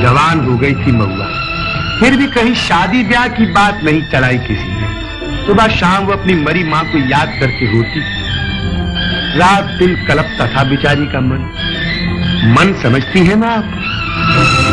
जवान हो गई थी महुआ, फिर भी कहीं शादी ब्याह की बात नहीं चलाई किसी ने। सुबह शाम वो अपनी मरी मां को याद करके रोती, रात दिन कलपता था बेचारी का मन। मन समझती हैं ना आप?